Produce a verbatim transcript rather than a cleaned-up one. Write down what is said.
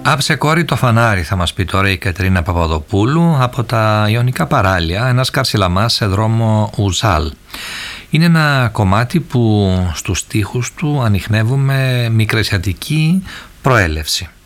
Άψε κόρη το φανάρι, θα μας πει τώρα η Κατερίνα Παπαδοπούλου από τα Ιωνικά Παράλια, ένας καρσιλαμάς σε δρόμο Ουζάλ. Είναι ένα κομμάτι που στους στίχους του ανιχνεύουμε μικρασιατική προέλευση.